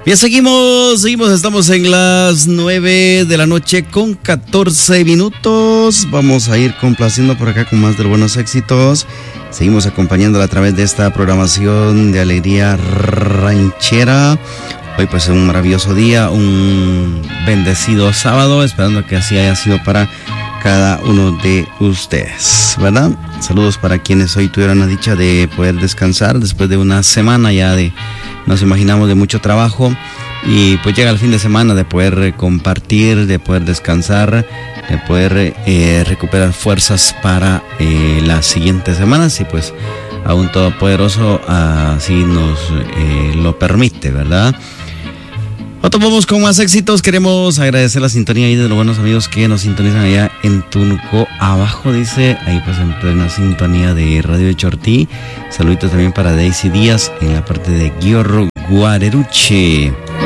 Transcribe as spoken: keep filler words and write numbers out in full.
Bien, seguimos, seguimos, estamos en las nueve de la noche con catorce minutos. Vamos a ir complaciendo por acá con más de los buenos éxitos. Seguimos acompañándola a través de esta programación de Alegría Ranchera. Hoy pues es un maravilloso día, un bendecido sábado, esperando que así haya sido para cada uno de ustedes, ¿verdad? Saludos para quienes hoy tuvieron la dicha de poder descansar después de una semana ya de, nos imaginamos, de mucho trabajo, y pues llega el fin de semana de poder compartir, de poder descansar, de poder eh, recuperar fuerzas para eh, las siguientes semanas, y pues aún Todopoderoso así nos eh, lo permite, ¿verdad? Nosotros vamos con más éxitos. Queremos agradecer la sintonía ahí de los buenos amigos que nos sintonizan allá en Tunuco. Abajo dice, ahí pues en plena sintonía de Radio de Chortí. Saluditos también para Daisy Díaz en la parte de Guiorro Guareruche.